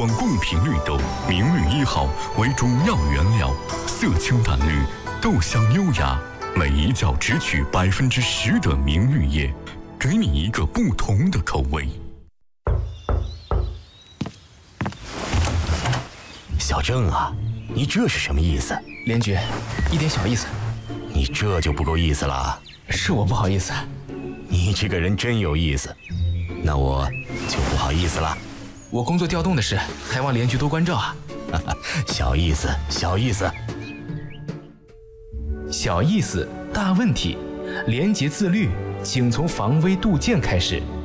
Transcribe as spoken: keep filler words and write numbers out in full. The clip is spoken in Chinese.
广供品绿豆，明绿一号为主要原料，色清淡绿，豆香优雅，每一角只取百分之十的明绿叶，给你一个不同的口味。 小郑啊，你这是什么意思？ 连局，一点小意思。 你这就不够意思了。 是我不好意思。 你这个人真有意思，那我就不好意思了。 我工作调动的事，还望连局多关照啊。 小意思，小意思。 小意思，大问题。廉洁自律，请从防微杜渐开始。